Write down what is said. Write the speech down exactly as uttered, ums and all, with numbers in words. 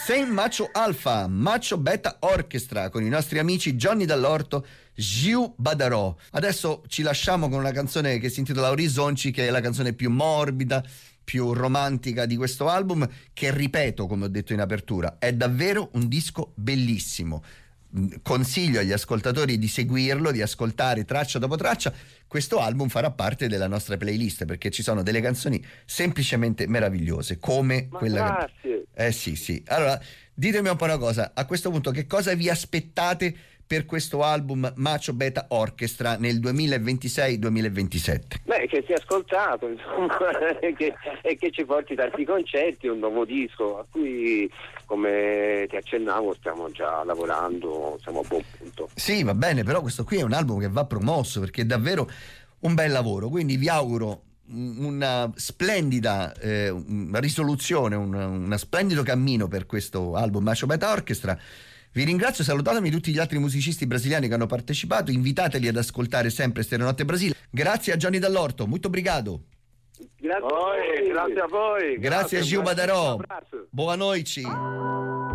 Saint Macho Alpha, Macho Beta Orchestra, con i nostri amici Johnny Dall'Orto, Gil Badarò. Adesso ci lasciamo con una canzone che si intitola Orizzonci, che è la canzone più morbida, più romantica di questo album, che ripeto, come ho detto in apertura, è davvero un disco bellissimo. Consiglio agli ascoltatori di seguirlo, di ascoltare traccia dopo traccia. Questo album farà parte della nostra playlist perché ci sono delle canzoni semplicemente meravigliose, come Ma quella grazie. che... Eh sì, sì. Allora, ditemi un po' una cosa, a questo punto che cosa vi aspettate per questo album Macho Beta Orchestra nel duemilaventisei duemilaventisette? Beh, che sia ascoltato, insomma, e che, e che ci porti tanti concerti, un nuovo disco a cui, come ti accennavo, stiamo già lavorando, siamo a buon punto. Sì, va bene, però questo qui è un album che va promosso perché è davvero un bel lavoro, quindi vi auguro una splendida eh, una risoluzione, un una splendido cammino per questo album Macho Beta Orchestra. Vi ringrazio, salutatemi tutti gli altri musicisti brasiliani che hanno partecipato, invitateli ad ascoltare sempre Stereo Notte Brasile. Grazie a Johnny Dall'Orto, molto obrigado. Grazie a voi, grazie a voi. Grazie a Gil Badarò. Boa noite.